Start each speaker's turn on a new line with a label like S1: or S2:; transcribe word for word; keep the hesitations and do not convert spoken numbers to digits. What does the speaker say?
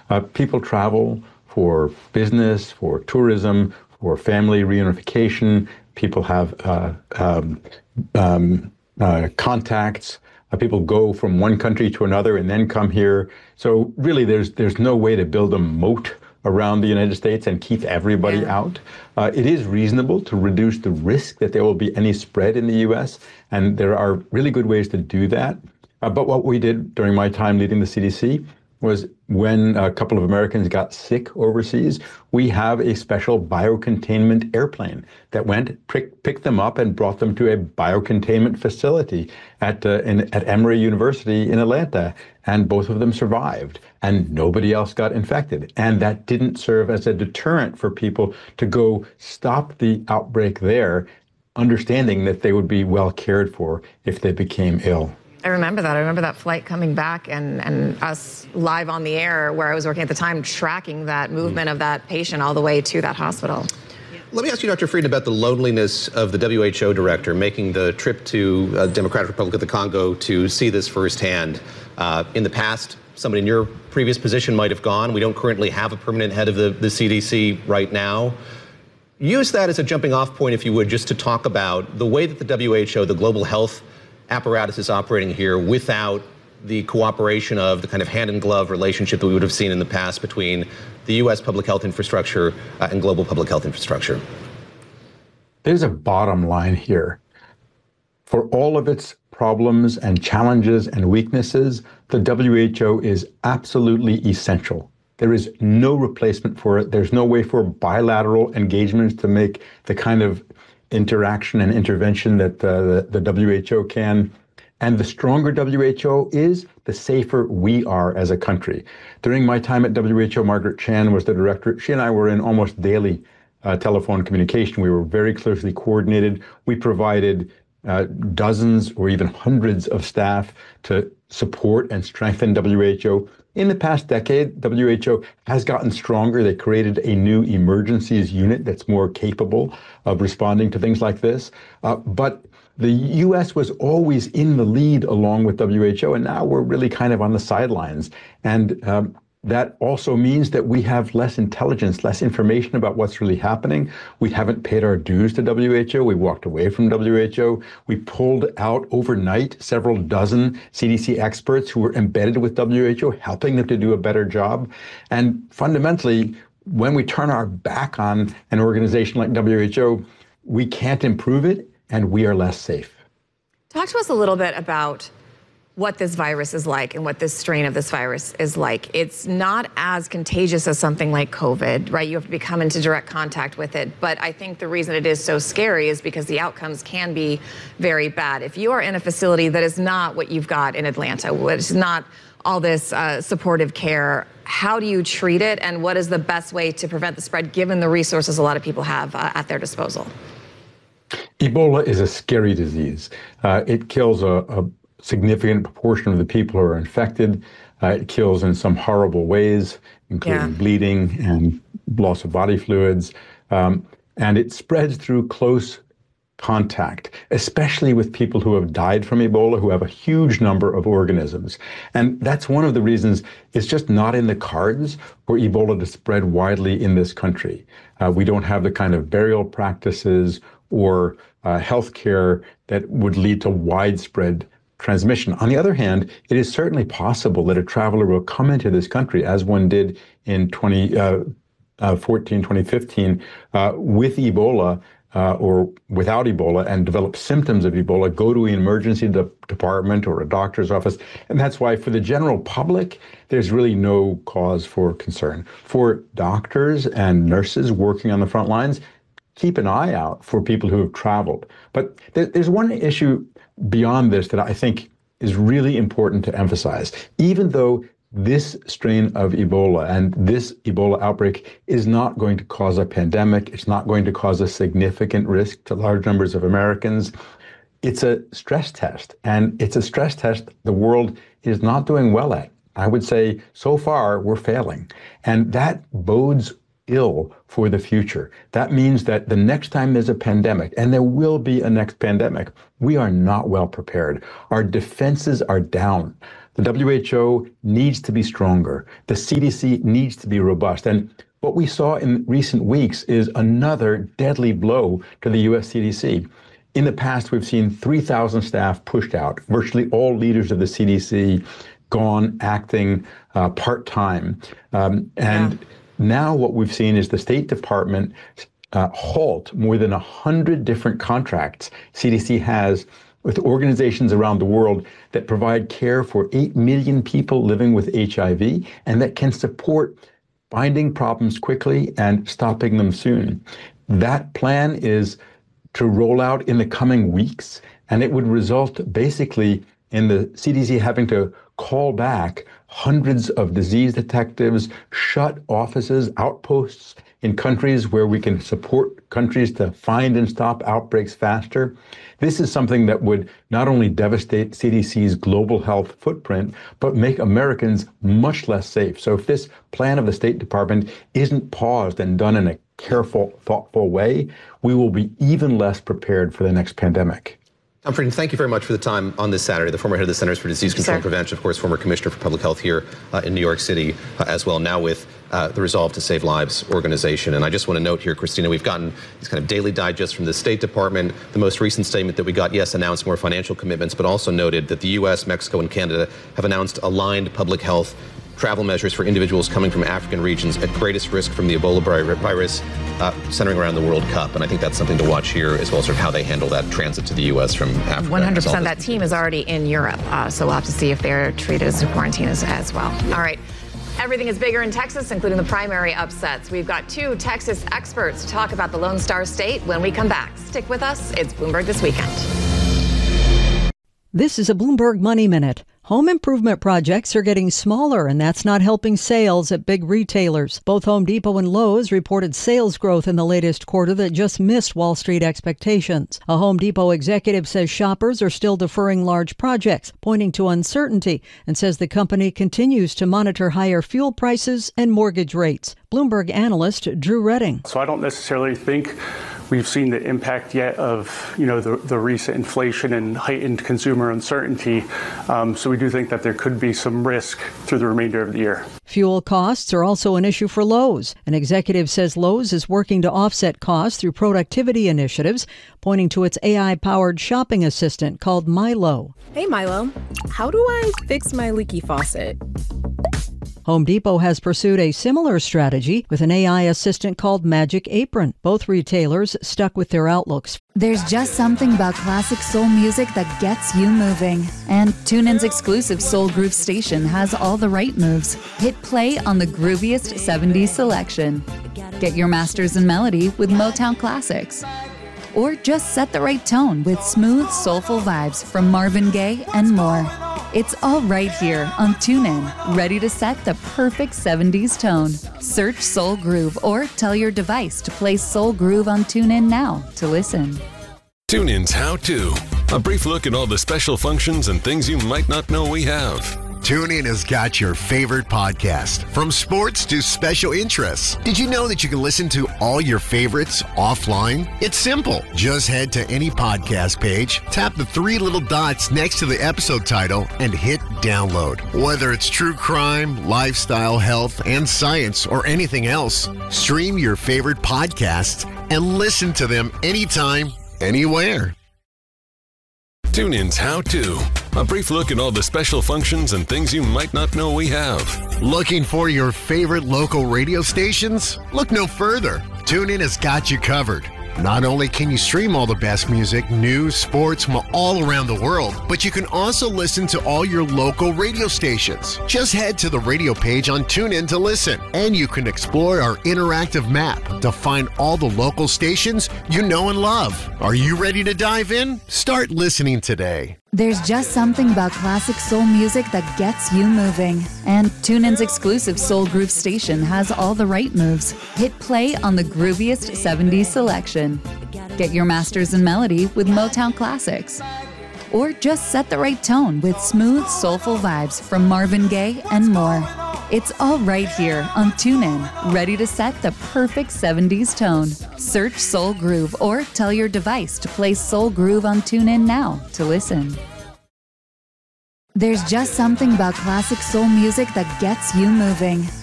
S1: Uh, people travel for business, for tourism, for family reunification. People have uh, um, um, uh, contacts. Uh, people go from one country to another and then come here. So really, there's there's no way to build a moat around the United States and keep everybody
S2: Yeah.
S1: out. Uh, it is reasonable to reduce the risk that there will be any spread in the U S, and there are really good ways to do that. Uh, but what we did during my time leading the C D C was when a couple of Americans got sick overseas, we have a special biocontainment airplane that went, pick, picked them up and brought them to a biocontainment facility at, uh, in, at Emory University in Atlanta. And both of them survived and nobody else got infected. And that didn't serve as a deterrent for people to go stop the outbreak there, understanding that they would be well cared for if they became ill.
S2: I remember that. I remember that flight coming back and, and us live on the air where I was working at the time, tracking that movement of that patient all the way to that hospital.
S3: Let me ask you, Doctor Frieden, about the loneliness of the W H O director making the trip to uh, Democratic Republic of the Congo to see this firsthand. Uh, in the past, somebody in your previous position might have gone. We don't currently have a permanent head of the, the C D C right now. Use that as a jumping off point, if you would, just to talk about the way that the W H O, the global health apparatus, is operating here without the cooperation of the kind of hand-in-glove relationship that we would have seen in the past between the U S public health infrastructure uh, and global public health infrastructure.
S1: There's a bottom line here. For all of its problems and challenges and weaknesses, the W H O is absolutely essential. There is no replacement for it. There's no way for bilateral engagements to make the kind of interaction and intervention that uh, the, the W H O can. And the stronger W H O is, the safer we are as a country. During my time at W H O, Margaret Chan was the director. She and I were in almost daily uh, telephone communication. We were very closely coordinated. We provided uh, dozens or even hundreds of staff to support and strengthen W H O. In the past decade, W H O has gotten stronger. They created a new emergencies unit that's more capable of responding to things like this. Uh, but the U S was always in the lead along with W H O, and now we're really kind of on the sidelines. And um, that also means that we have less intelligence, less information about what's really happening. We haven't paid our dues to W H O. We walked away from W H O. We pulled out overnight several dozen C D C experts who were embedded with W H O, helping them to do a better job. And fundamentally, when we turn our back on an organization like W H O, we can't improve it, and we are less safe.
S2: Talk to us a little bit about what this virus is like and what this strain of this virus is like. It's not as contagious as something like COVID, right? You have to come into direct contact with it. But I think the reason it is so scary is because the outcomes can be very bad. If you are in a facility that is not what you've got in Atlanta, which is not all this uh, supportive care, how do you treat it? And what is the best way to prevent the spread, given the resources a lot of people have uh, at their disposal?
S1: Ebola is a scary disease. Uh, it kills a, a significant proportion of the people who are infected. Uh, it kills in some horrible ways, including
S2: Yeah.
S1: bleeding and loss of body fluids. Um, and it spreads through close contact, especially with people who have died from Ebola, who have a huge number of organisms. And that's one of the reasons it's just not in the cards for Ebola to spread widely in this country. Uh, we don't have the kind of burial practices or uh, health care that would lead to widespread transmission. On the other hand, it is certainly possible that a traveler will come into this country, as one did in twenty fourteen, twenty fifteen, uh, with Ebola uh, or without Ebola, and develop symptoms of Ebola, go to an emergency de- department or a doctor's office. And that's why for the general public, there's really no cause for concern. For doctors and nurses working on the front lines, keep an eye out for people who have traveled. But th- there's one issue beyond this that I think is really important to emphasize. Even though this strain of Ebola and this Ebola outbreak is not going to cause a pandemic, it's not going to cause a significant risk to large numbers of Americans, it's a stress test. And it's a stress test the world is not doing well at. I would say so far we're failing. And that bodes ill for the future. That means that the next time there's a pandemic, and there will be a next pandemic, we are not well prepared. Our defenses are down. The W H O needs to be stronger. The C D C needs to be robust. And what we saw in recent weeks is another deadly blow to the U S C D C. In the past, we've seen three thousand staff pushed out, virtually all leaders of the C D C gone acting uh, part-time. Um, and yeah. Now what we've seen is the State Department uh, halt more than one hundred different contracts C D C has with organizations around the world that provide care for eight million people living with H I V and that can support finding problems quickly and stopping them soon. That plan is to roll out in the coming weeks, and it would result basically in the C D C having to call back hundreds of disease detectives, shut offices, outposts in countries where we can support countries to find and stop outbreaks faster. This is something that would not only devastate C D C's global health footprint, but make Americans much less safe. So if this plan of the State Department isn't paused and done in a careful, thoughtful way, we will be even less prepared for the next pandemic.
S3: Tom Frieden, thank you very much for the time on this Saturday. The former head of the Centers for Disease Control and Prevention, of course, former commissioner for public health here uh, in New York City uh, as well, now with uh, the Resolve to Save Lives organization. And I just want to note here, Christina, we've gotten these kind of daily digests from the State Department. The most recent statement that we got, yes, announced more financial commitments, but also noted that the U S, Mexico, and Canada have announced aligned public health travel measures for individuals coming from African regions at greatest risk from the Ebola virus, uh, centering around the World Cup. And I think that's something to watch here, as well as sort of how they handle that transit to the U S from Africa.
S2: one hundred percent. That team is already in Europe, uh, so we'll have to see if they're treated as quarantine as, as well. All right. Everything is bigger in Texas, including the primary upsets. We've got two Texas experts to talk about the Lone Star State when we come back. Stick with us. It's Bloomberg This Weekend.
S4: This is a Bloomberg Money Minute. Home improvement projects are getting smaller, and that's not helping sales at big retailers. Both Home Depot and Lowe's reported sales growth in the latest quarter that just missed Wall Street expectations. A Home Depot executive says shoppers are still deferring large projects, pointing to uncertainty, and says the company continues to monitor higher fuel prices and mortgage rates. Bloomberg analyst Drew Redding.
S5: So I don't necessarily think we've seen the impact yet of, you know, the, the recent inflation and heightened consumer uncertainty. Um, so we do think that there could be some risk through the remainder of the year.
S4: Fuel costs are also an issue for Lowe's. An executive says Lowe's is working to offset costs through productivity initiatives, pointing to its A I-powered shopping assistant called Milo.
S6: Hey, Milo, how do I fix my leaky faucet?
S4: Home Depot has pursued a similar strategy with an A I assistant called Magic Apron. Both retailers stuck with their outlooks.
S7: There's just something about classic soul music that gets you moving. And TuneIn's exclusive Soul Groove station has all the right moves. Hit play on the grooviest seventies selection. Get your masters in melody with Motown classics. Or just set the right tone with smooth, soulful vibes from Marvin Gaye and more. It's all right here on TuneIn, ready to set the perfect seventies tone. Search Soul Groove or tell your device to play Soul Groove on TuneIn now to listen.
S8: TuneIn's How To, a brief look at all the special functions and things you might not know we have.
S9: TuneIn has got your favorite podcast, from sports to special interests. Did you know that you can listen to all your favorites offline? It's simple. Just head to any podcast page, tap the three little dots next to the episode title, and hit download. Whether it's true crime, lifestyle, health, and science, or anything else, stream your favorite podcasts and listen to them anytime, anywhere.
S8: TuneIn's How To, a brief look at all the special functions and things you might not know we have.
S9: Looking for your favorite local radio stations? Look no further. TuneIn has got you covered. Not only can you stream all the best music, news, sports from all around the world, but you can also listen to all your local radio stations. Just head to the radio page on TuneIn to listen, and you can explore our interactive map to find all the local stations you know and love. Are you ready to dive in? Start listening today.
S7: There's just something about classic soul music that gets you moving. And TuneIn's exclusive Soul Groove station has all the right moves. Hit play on the grooviest seventies selection. Get your masters in melody with Motown classics. Or just set the right tone with smooth, soulful vibes from Marvin Gaye and more. It's all right here on TuneIn, ready to set the perfect seventies tone. Search Soul Groove or tell your device to play Soul Groove on TuneIn now to listen. There's just something about classic soul music that gets you moving.